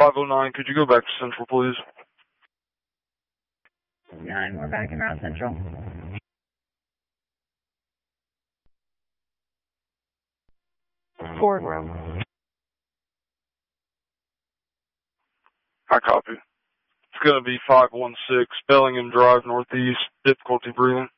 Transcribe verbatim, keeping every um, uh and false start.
five oh nine, could you go back to Central, please? nine, we're back in Route Central. Forward room. I copy. It's going to be five one six, Bellingham Drive, Northeast, difficulty breathing.